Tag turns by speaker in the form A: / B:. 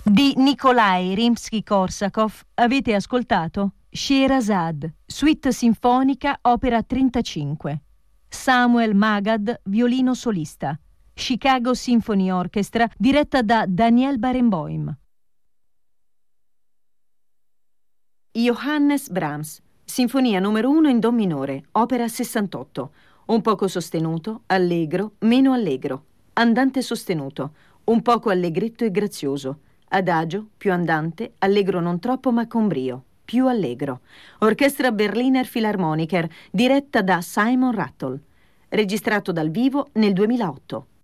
A: Di Nikolai Rimsky-Korsakov avete ascoltato Scheherazade, suite sinfonica, opera 35. Samuel Magad, violino solista. Chicago Symphony Orchestra, diretta da Daniel Barenboim. Johannes Brahms, sinfonia numero 1 in do minore, opera 68. Un poco sostenuto, allegro, meno allegro. Andante sostenuto, un poco allegretto e grazioso. Adagio, più andante, allegro non troppo ma con brio, più allegro. Orchestra Berliner Philharmoniker, diretta da Simon Rattle. Registrato dal vivo nel 2008.